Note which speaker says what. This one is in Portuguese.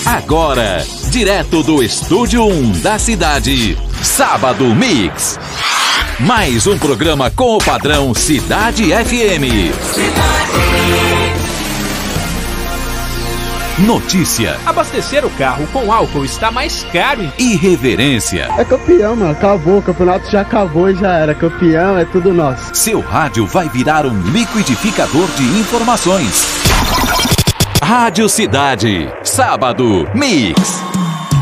Speaker 1: Agora, direto do Estúdio 1 da cidade, Sábado Mix. Mais um programa com o padrão Cidade FM. Notícia.
Speaker 2: Abastecer o carro com álcool está mais caro.
Speaker 1: Irreverência.
Speaker 3: É campeão, mano. Acabou. O campeonato já acabou e já era. Campeão é tudo nosso.
Speaker 1: Seu rádio vai virar um liquidificador de informações. Rádio Cidade. Sábado Mix.